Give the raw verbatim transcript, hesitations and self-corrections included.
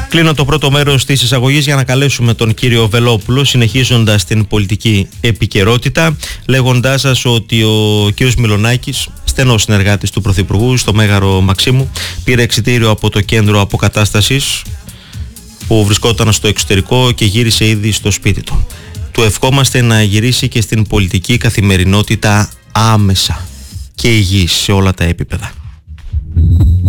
Κλείνω το πρώτο μέρος της εισαγωγής για να καλέσουμε τον κύριο Βελόπουλο, συνεχίζοντας την πολιτική επικαιρότητα, λέγοντάς σας ότι ο κύριος Μιλονάκης, στενός συνεργάτης του Πρωθυπουργού στο Μέγαρο Μαξίμου, πήρε εξιτήριο από το κέντρο αποκατάστασης που βρισκόταν στο εξωτερικό και γύρισε ήδη στο σπίτι του. Του ευχόμαστε να γυρίσει και στην πολιτική καθημερινότητα άμεσα και υγιής σε όλα τα επίπεδα.